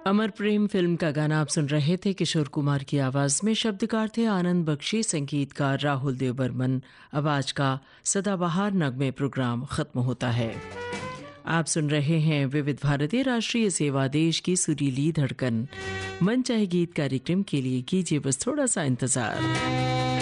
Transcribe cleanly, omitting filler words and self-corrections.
अमर प्रेम film का गाना आप सुन रहे थे। किशोर कुमार की आवाज में शब्दकार थे आनंद बख्शी, संगीतकार राहुल देव बर्मन। अब आज का सदाबहार नगमे प्रोग्राम खत्म होता है। आप सुन रहे हैं विविध भारतीय राष्ट्रीय सेवा देश की सुरीली धड़कन। मन चाहे गीत कार्यक्रम के लिए कीजिए बस थोड़ा सा इंतजार।